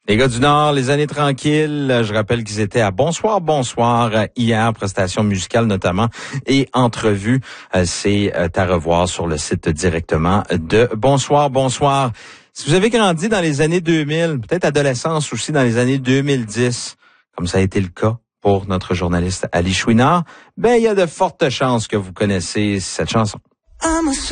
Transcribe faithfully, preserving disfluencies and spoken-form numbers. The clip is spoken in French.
Les gars du Nord, les années tranquilles, je rappelle qu'ils étaient à Bonsoir, Bonsoir hier, prestation musicale notamment et entrevue. C'est à revoir sur le site directement de Bonsoir, Bonsoir. Si vous avez grandi dans les années deux mille, peut-être adolescence aussi dans les années deux mille dix, comme ça a été le cas pour notre journaliste Ali Chouinard, ben il y a de fortes chances que vous connaissez cette chanson.